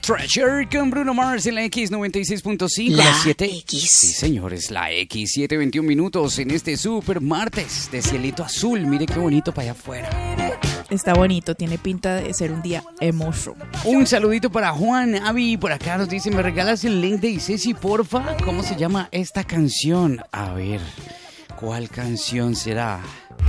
Treasure con Bruno Mars en la X96.5, las 7. X. Sí, señores, la X, 7:21 minutos en este super martes de cielito azul. Mire qué bonito para allá afuera. Está bonito, tiene pinta de ser un día hermoso. Un saludito para Juan Avi, por acá nos dice, ¿me regalas el link de Isesi, porfa? ¿Cómo se llama esta canción? A ver, ¿cuál canción será?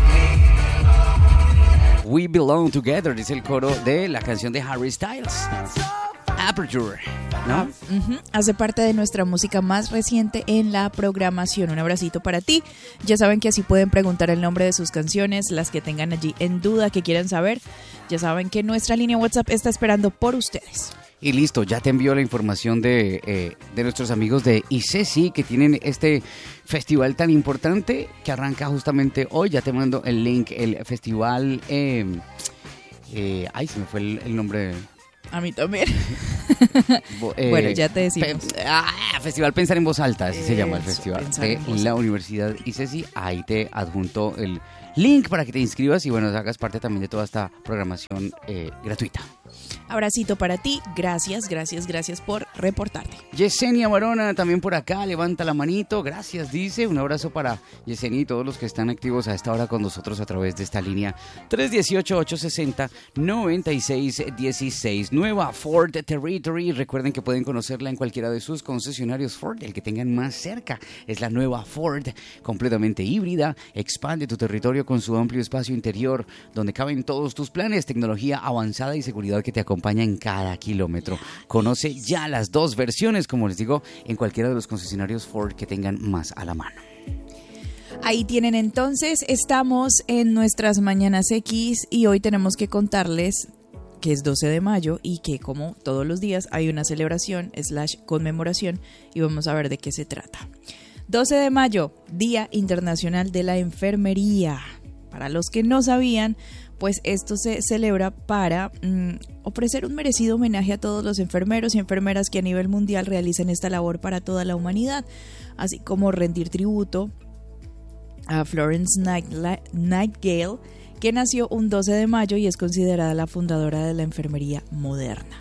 We Belong Together, es el coro de la canción de Harry Styles. Aperture, ¿no? Hace parte de nuestra música más reciente en la programación. Un abracito para ti. Ya saben que así pueden preguntar el nombre de sus canciones, las que tengan allí en duda, que quieran saber. Ya saben que nuestra línea WhatsApp está esperando por ustedes. Y listo, ya te envío la información de nuestros amigos de Isesi, que tienen este festival tan importante que arranca justamente hoy. Ya te mando el link, el festival... ay, se me fue el nombre... A mí también. Bueno, ya te decimos. Festival Pensar en Voz Alta, así se llama el festival de la Alta. Universidad ICESI. Ahí te adjunto el link para que te inscribas y bueno, hagas parte también de toda esta programación gratuita. Abracito para ti, gracias por reportarte. Yesenia Barona también por acá, levanta la manito, gracias, dice. Un abrazo para Yesenia y todos los que están activos a esta hora con nosotros a través de esta línea 318-860-9616. Nueva Ford Territory, recuerden que pueden conocerla en cualquiera de sus concesionarios Ford, el que tengan más cerca. Es la nueva Ford, completamente híbrida, expande tu territorio con su amplio espacio interior, donde caben todos tus planes, tecnología avanzada y seguridad que te acompaña en cada kilómetro. Conoce ya las dos versiones, como les digo, en cualquiera de los concesionarios Ford que tengan más a la mano. Ahí tienen entonces, estamos en nuestras Mañanas X y hoy tenemos que contarles que es 12 de mayo y que como todos los días hay una celebración / conmemoración y vamos a ver de qué se trata. 12 de mayo, Día Internacional de la Enfermería. Para los que no sabían, pues esto se celebra para ofrecer un merecido homenaje a todos los enfermeros y enfermeras que a nivel mundial realizan esta labor para toda la humanidad, así como rendir tributo a Florence Nightingale, que nació un 12 de mayo y es considerada la fundadora de la enfermería moderna.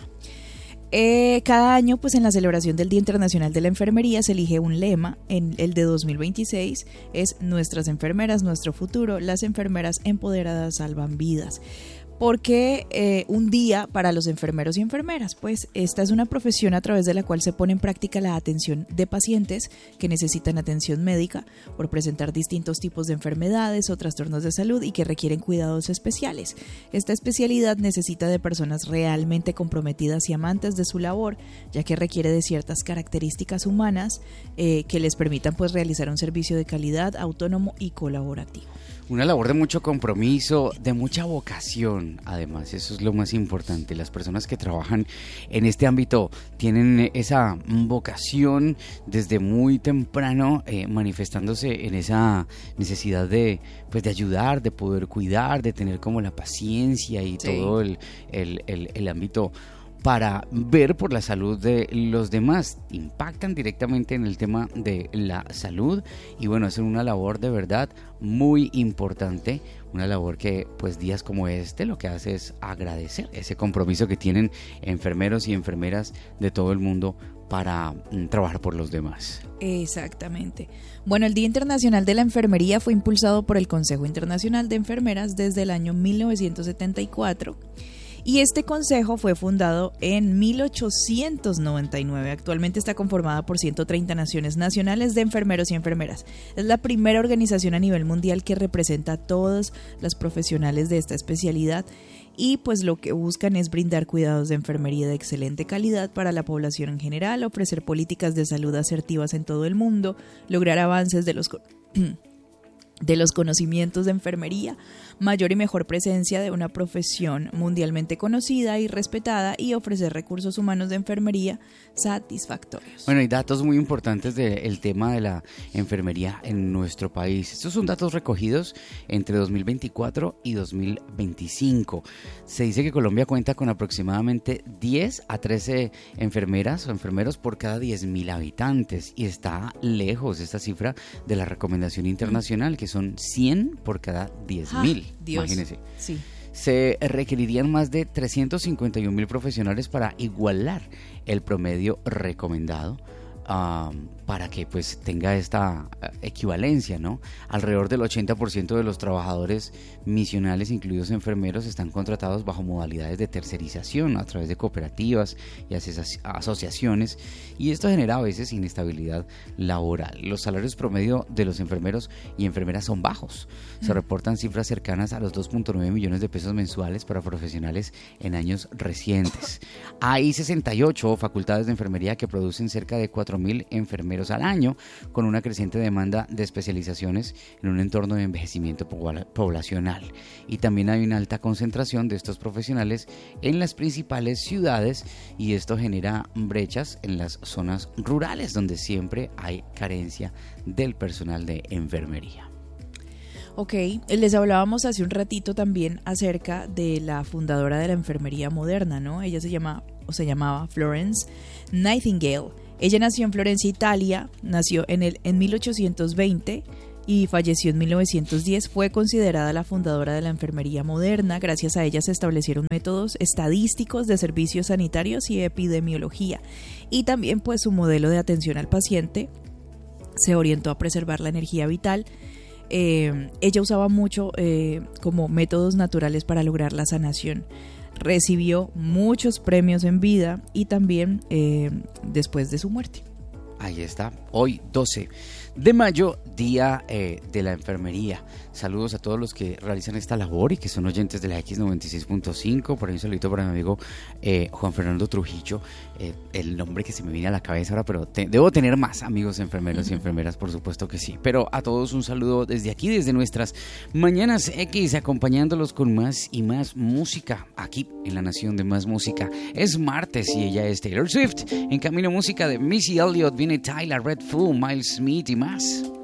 Cada año, pues en la celebración del Día Internacional de la Enfermería se elige un lema. En el de 2026 es Nuestras enfermeras, nuestro futuro, las enfermeras empoderadas salvan vidas. ¿Por qué un día para los enfermeros y enfermeras? Pues esta es una profesión a través de la cual se pone en práctica la atención de pacientes que necesitan atención médica por presentar distintos tipos de enfermedades o trastornos de salud y que requieren cuidados especiales. Esta especialidad necesita de personas realmente comprometidas y amantes de su labor, ya que requiere de ciertas características humanas que les permitan pues realizar un servicio de calidad, autónomo y colaborativo. Una labor de mucho compromiso, de mucha vocación, además, eso es lo más importante. Las personas que trabajan en este ámbito tienen esa vocación desde muy temprano, manifestándose en esa necesidad de ayudar, de poder cuidar, de tener como la paciencia y sí, todo el ámbito para ver por la salud de los demás. Impactan directamente en el tema de la salud y bueno, hacen una labor de verdad muy importante, una labor que pues días como este lo que hace es agradecer ese compromiso que tienen enfermeros y enfermeras de todo el mundo para trabajar por los demás. Exactamente. Bueno, el Día Internacional de la Enfermería fue impulsado por el Consejo Internacional de Enfermeras desde el año 1974. Y este consejo fue fundado en 1899. Actualmente está conformada por 130 naciones nacionales de enfermeros y enfermeras. Es la primera organización a nivel mundial que representa a todos los profesionales de esta especialidad y pues lo que buscan es brindar cuidados de enfermería de excelente calidad para la población en general, ofrecer políticas de salud asertivas en todo el mundo, lograr avances de los conocimientos de enfermería, mayor y mejor presencia de una profesión mundialmente conocida y respetada y ofrecer recursos humanos de enfermería satisfactorios. Bueno, hay datos muy importantes del tema de la enfermería en nuestro país. Estos son datos recogidos entre 2024 y 2025. Se dice que Colombia cuenta con aproximadamente 10 a 13 enfermeras o enfermeros por cada 10.000 habitantes y está lejos esta cifra de la recomendación internacional, que son 100 por cada 10.000. Dios. Imagínense. Sí. se requerirían más de 351.000 profesionales para igualar el promedio recomendado. Para que pues tenga esta equivalencia, ¿no? Alrededor del 80% de los trabajadores misionales, incluidos enfermeros, están contratados bajo modalidades de tercerización a través de cooperativas y asociaciones, y esto genera a veces inestabilidad laboral. Los salarios promedio de los enfermeros y enfermeras son bajos. Se reportan cifras cercanas a los 2.9 millones de pesos mensuales para profesionales en años recientes. Hay 68 facultades de enfermería que producen cerca de 4.000 enfermeros al año, con una creciente demanda de especializaciones en un entorno de envejecimiento poblacional. Y también hay una alta concentración de estos profesionales en las principales ciudades, y esto genera brechas en las zonas rurales donde siempre hay carencia del personal de enfermería. Ok, les hablábamos hace un ratito también acerca de la fundadora de la enfermería moderna, ¿no? Ella se llamaba Florence Nightingale. Ella nació en Florencia, Italia, nació en 1820 y falleció en 1910. Fue considerada la fundadora de la enfermería moderna. Gracias a ella se establecieron métodos estadísticos de servicios sanitarios y epidemiología. Y también pues su modelo de atención al paciente se orientó a preservar la energía vital. Ella usaba mucho como métodos naturales para lograr la sanación. Recibió muchos premios en vida y también después de su muerte. Ahí está, hoy 12 de mayo, Día de la Enfermería. Saludos a todos los que realizan esta labor y que son oyentes de la X96.5. Por ahí un saludito para mi amigo Juan Fernando Trujillo, el nombre que se me viene a la cabeza ahora, pero debo tener más amigos enfermeros y enfermeras, por supuesto que sí. Pero a todos un saludo desde aquí, desde nuestras Mañanas X, acompañándolos con más y más música aquí en la Nación de Más Música. Es martes y ella es Taylor Swift. En camino música de Missy Elliott viene Tyler, Redfoo, Miles Smith y más.